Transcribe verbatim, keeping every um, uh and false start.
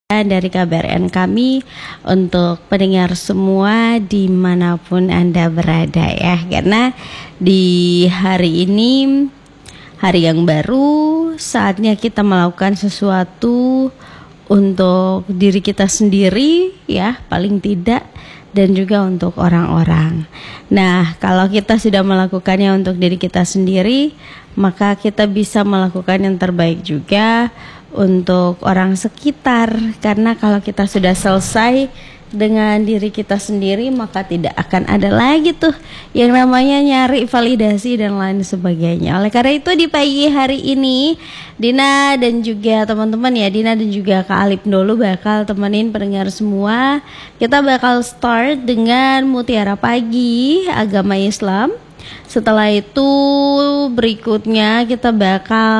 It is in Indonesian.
dari K B R N kami untuk pendengar semua dimanapun Anda berada ya, karena di hari ini hari yang baru, saatnya kita melakukan sesuatu untuk diri kita sendiri ya, paling tidak, dan juga untuk orang-orang. Nah, kalau kita sudah melakukannya untuk diri kita sendiri, maka kita bisa melakukan yang terbaik juga untuk orang sekitar. Karena kalau kita sudah selesai dengan diri kita sendiri, maka tidak akan ada lagi tuh yang namanya nyari validasi dan lain sebagainya. Oleh karena itu di pagi hari ini Dina dan juga teman-teman ya, Dina dan juga Kak Alip dulu bakal temenin pendengar semua. Kita bakal start dengan Mutiara Pagi Agama Islam. Setelah itu berikutnya kita bakal